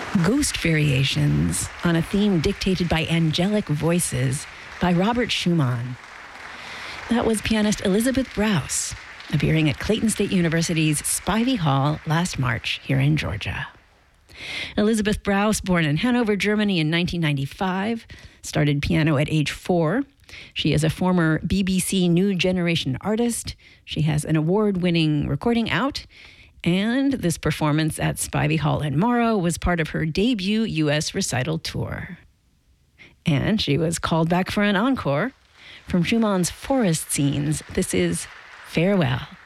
Ghost Variations on a theme dictated by angelic voices by Robert Schumann. That was pianist Elizabeth Brous, appearing at Clayton State University's Spivey Hall last March here in Georgia. Elizabeth Brous, born in Hanover, Germany in 1995, started piano at age 4. She is a former BBC New Generation artist. She has an award-winning recording out, and this performance at Spivey Hall in Morrow was part of her debut U.S. recital tour. And she was called back for an encore. From Schumann's Forest Scenes, this is Farewell.